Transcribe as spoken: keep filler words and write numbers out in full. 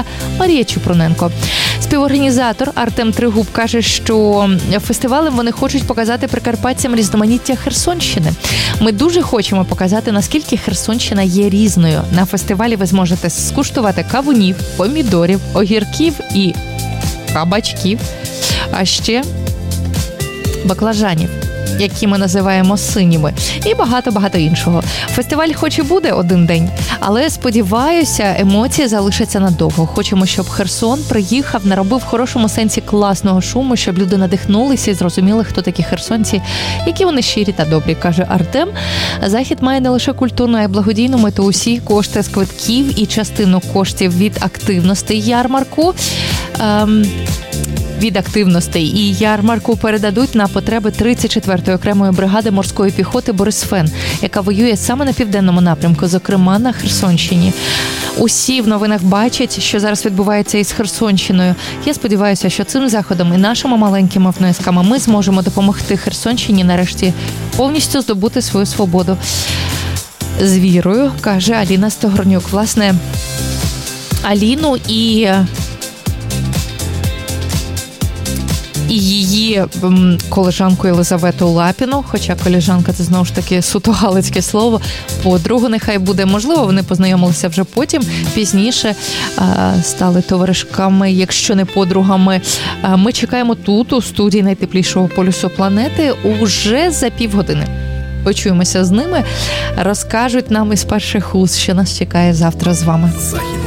журналістка Марія Чупруненко. Співорганізатор Артем Тригуб каже, що фестивалем вони хочуть показати прикарпатцям різноманіття Херсонщини. Ми дуже хочемо показати, наскільки Херсонщина є різною. На фестивалі ви зможете скуштувати кавунів, помідорів, огірків і кабачків, а ще баклажанів, які ми називаємо синіми, і багато-багато іншого. Фестиваль хоч і буде один день, але, сподіваюся, емоції залишаться надовго. Хочемо, щоб Херсон приїхав, наробив в хорошому сенсі класного шуму, щоб люди надихнулися і зрозуміли, хто такі херсонці, які вони щирі та добрі, каже Артем. Захід має не лише культурну, а й благодійну мету. Усі кошти з квитків і частину коштів від активностей ярмарку ем, від активностей і ярмарку передадуть на потреби тридцять четвертої окремої бригади морської піхоти «Борисфен», яка воює саме на південному напрямку, зокрема на Херсонщині. Усі в новинах бачать, що зараз відбувається із Херсонщиною. Я сподіваюся, що цим заходом і нашими маленькими внесками ми зможемо допомогти Херсонщині нарешті повністю здобути свою свободу. З вірою, каже Аліна Стогорнюк. Власне, Аліну і... і її колежанку Єлизавету Лапіну, хоча колежанка – це, знову ж таки, суто галицьке слово, подругу нехай буде, можливо, вони познайомилися вже потім, пізніше стали товаришками, якщо не подругами. Ми чекаємо тут, у студії найтеплішого полюсу планети, уже за півгодини. Почуємося з ними, розкажуть нам із перших уст, що нас чекає завтра з вами.